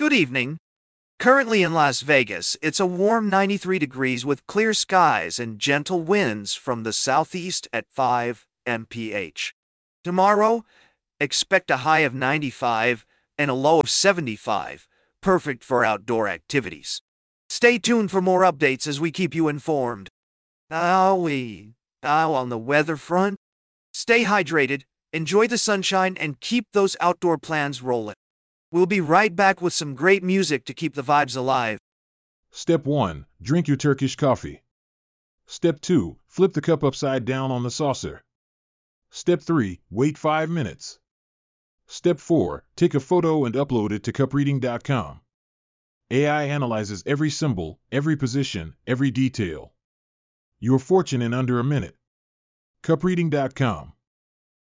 Good evening. Currently in Las Vegas, it's a warm 93 degrees with clear skies and gentle winds from the southeast at 5 mph. Tomorrow, expect a high of 95 and a low of 75, perfect for outdoor activities. Stay tuned for more updates as we keep you informed. On the weather front, stay hydrated, enjoy the sunshine, and keep those outdoor plans rolling. We'll be right back with some great music to keep the vibes alive. Step 1. Drink your Turkish coffee. Step 2. Flip the cup upside down on the saucer. Step 3. Wait 5 minutes. Step 4. Take a photo and upload it to cupreading.com. AI analyzes every symbol, every position, every detail. Your fortune in under a minute. cupreading.com